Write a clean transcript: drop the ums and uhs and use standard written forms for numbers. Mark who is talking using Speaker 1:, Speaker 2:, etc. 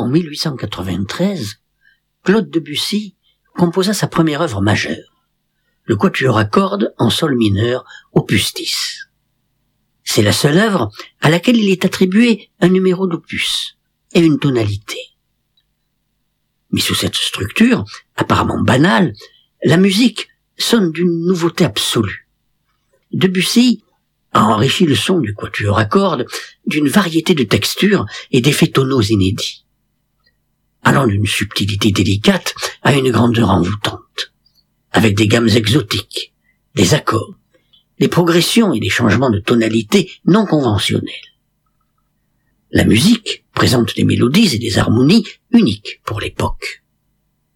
Speaker 1: en 1893, Claude Debussy composa sa première œuvre majeure, le quatuor à cordes en sol mineur, opus 10. C'est la seule œuvre à laquelle il est attribué un numéro d'opus et une tonalité. Mais sous cette structure, apparemment banale, la musique sonne d'une nouveauté absolue. Debussy a enrichi le son du quatuor à cordes d'une variété de textures et d'effets tonaux inédits, allant d'une subtilité délicate à une grandeur envoûtante, avec des gammes exotiques, des accords, des progressions et des changements de tonalité non conventionnels. La musique présente des mélodies et des harmonies uniques pour l'époque.